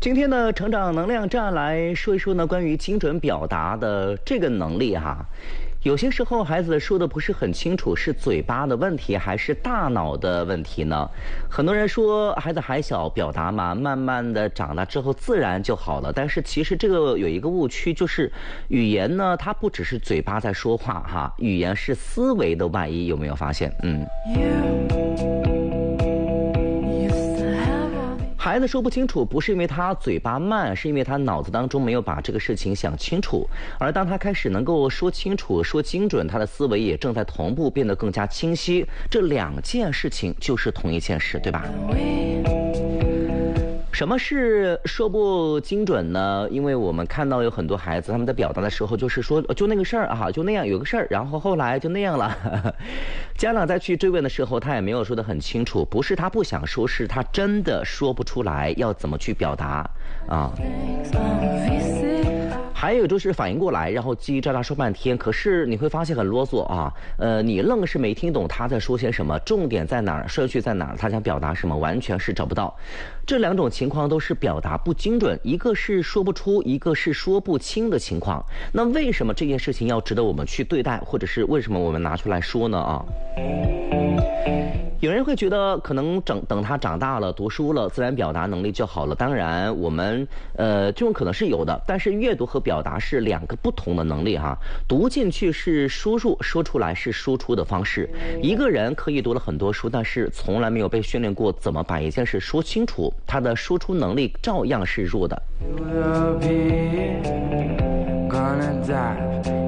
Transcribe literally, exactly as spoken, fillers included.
今天的成长能量站来说一说呢，关于精准表达的这个能力哈。有些时候孩子说的不是很清楚，是嘴巴的问题还是大脑的问题呢？很多人说孩子还小，表达嘛，慢慢的长大之后自然就好了。但是其实这个有一个误区，就是语言呢，它不只是嘴巴在说话哈，语言是思维的外衣，有没有发现？嗯。孩子说不清楚，不是因为他嘴巴慢，是因为他脑子当中没有把这个事情想清楚。而当他开始能够说清楚、说精准，他的思维也正在同步变得更加清晰。这两件事情就是同一件事，对吧？什么是说不精准呢？因为我们看到有很多孩子，他们在表达的时候就是说就那个事儿啊，就那样有个事儿，然后后来就那样了。家长再去追问的时候，他也没有说得很清楚，不是他不想说，是他真的说不出来要怎么去表达啊。还有就是反应过来，然后叽叽喳喳说半天，可是你会发现很啰嗦啊。呃，你愣是没听懂他在说些什么，重点在哪儿，顺序在哪儿，他想表达什么，完全是找不到。这两种情况都是表达不精准，一个是说不出，一个是说不清的情况。那为什么这件事情要值得我们去对待，或者是为什么我们拿出来说呢？啊？有人会觉得可能等等他长大了，读书了，自然表达能力就好了。当然，我们呃这种可能是有的，但是阅读和表达是两个不同的能力哈。读进去是输入，说出来是输出的方式。一个人可以读了很多书，但是从来没有被训练过怎么把一件事说清楚，他的输出能力照样是弱的。